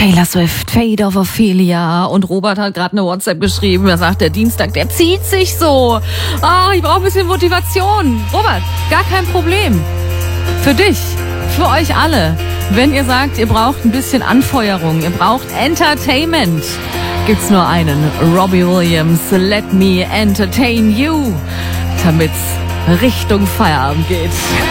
Taylor Swift, Fate of Ophelia. Und Robert hat gerade eine WhatsApp geschrieben. Er sagt, der Dienstag, der zieht sich so. Ich brauche ein bisschen Motivation. Robert, gar kein Problem. Für dich, für euch alle. Wenn ihr sagt, ihr braucht ein bisschen Anfeuerung, ihr braucht Entertainment, gibt's nur einen. Robbie Williams, Let Me Entertain You, damit's Richtung Feierabend geht.